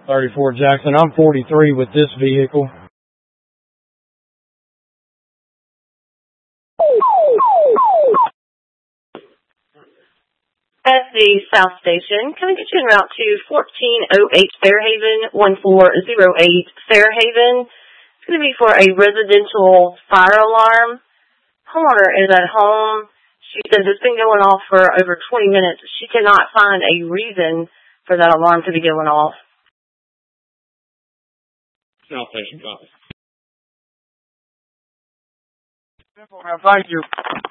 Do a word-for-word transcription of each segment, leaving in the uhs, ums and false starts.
thirty-four Jackson. I'm forty-three with this vehicle. At the South Station, can I get you en route to fourteen oh eight Fairhaven, one four oh eight Fairhaven? It's going to be for a residential fire alarm. Homeowner is at home. She says it's been going off for over twenty minutes. She cannot find a reason for that alarm to be going off. South Station, copy. Thank you.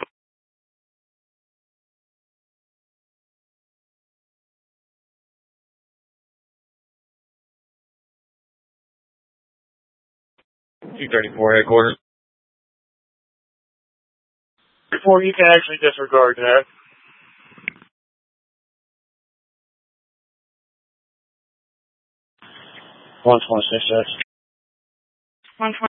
two thirty-four headquarters. Before you can actually disregard that. one twenty-six, X. one twenty.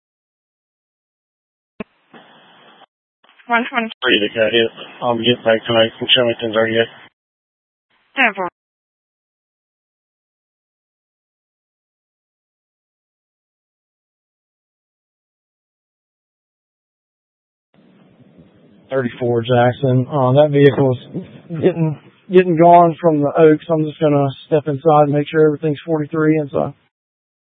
one twenty. Three to cut it. I'll get back tonight from Shillington thirty-eight. ten four. thirty-four Jackson. Uh, that vehicle's getting getting gone from the Oaks. I'm just gonna step inside and make sure everything's forty-three inside.